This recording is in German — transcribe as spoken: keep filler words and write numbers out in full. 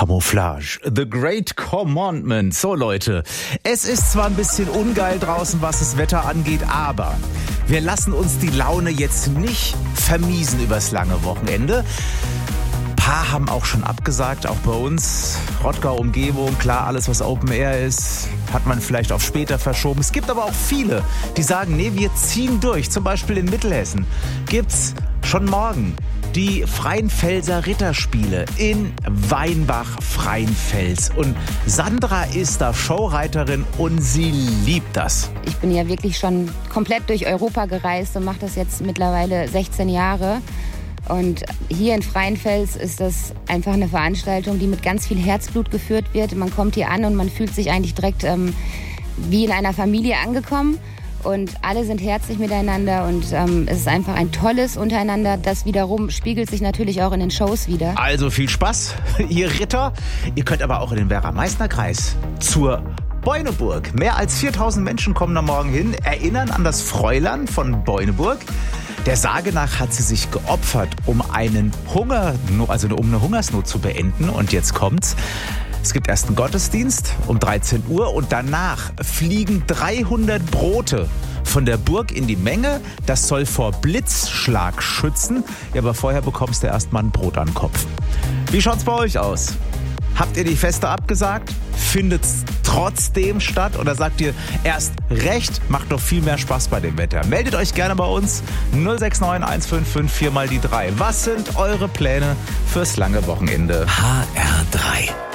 Camouflage. The Great Commandment. So Leute, es ist zwar ein bisschen ungeil draußen, was das Wetter angeht, aber wir lassen uns die Laune jetzt nicht vermiesen übers lange Wochenende. Ein paar haben auch schon abgesagt, auch bei uns. Rottgau-Umgebung, klar, alles was Open Air ist, hat man vielleicht auf später verschoben. Es gibt aber auch viele, die sagen, nee, wir ziehen durch. Zum Beispiel in Mittelhessen gibt's schon morgen die Freienfelser Ritterspiele in Weinbach-Freienfels. Und Sandra ist da Showreiterin und sie liebt das. Ich bin ja wirklich schon komplett durch Europa gereist und mache das jetzt mittlerweile sechzehn Jahre. Und hier in Freienfels ist das einfach eine Veranstaltung, die mit ganz viel Herzblut geführt wird. Man kommt hier an und man fühlt sich eigentlich direkt ähm, wie in einer Familie angekommen. Und alle sind herzlich miteinander und ähm, es ist einfach ein tolles Untereinander. Das wiederum spiegelt sich natürlich auch in den Shows wieder. Also viel Spaß, ihr Ritter. Ihr könnt aber auch in den Werra-Meißner-Kreis zur Beuneburg. Mehr als viertausend Menschen kommen da morgen hin, erinnern an das Fräulein von Beuneburg. Der Sage nach hat sie sich geopfert, um einen Hunger, also um eine Hungersnot zu beenden. Und jetzt kommt's. Es gibt erst einen Gottesdienst um dreizehn Uhr und danach fliegen dreihundert Brote von der Burg in die Menge. Das soll vor Blitzschlag schützen. Ja, aber vorher bekommst du erstmal ein Brot an den Kopf. Wie schaut's bei euch aus? Habt ihr die Feste abgesagt? Findet's trotzdem statt? Oder sagt ihr erst recht? Macht doch viel mehr Spaß bei dem Wetter. Meldet euch gerne bei uns. null sechs neun eins fünf fünf vier mal die drei. Was sind eure Pläne fürs lange Wochenende? H R drei